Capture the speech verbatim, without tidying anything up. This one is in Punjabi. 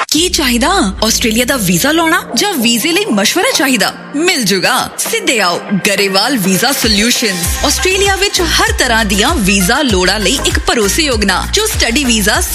ਕੀ ਚਾਹੀਦਾ? ਆਸਟ੍ਰੇਲੀਆ ਦਾ ਵੀਜ਼ਾ ਲਾਉਣਾ ਜਾਂ ਵੀਜ਼ੇ ਲਈ ਮਸ਼ਵਰਾ ਚਾਹੀਦਾ? ਮਿਲ ਜੂਗਾ। ਸਿੱਧੇ ਆਓ ਗਰੇਵਾਲ ਵੀਜ਼ਾ ਸੋਲਿਊਸ਼ਨਜ਼। ਆਸਟ੍ਰੇਲੀਆ ਵਿੱਚ ਹਰ ਤਰ੍ਹਾਂ ਦੀਆਂ ਵੀਜ਼ਾ ਲੋੜਾਂ ਲਈ ਇੱਕ ਭਰੋਸੇਯੋਗ ਨਾਂ ਜੋ ਸਟੱਡੀ ਵੀਜ਼ਾ,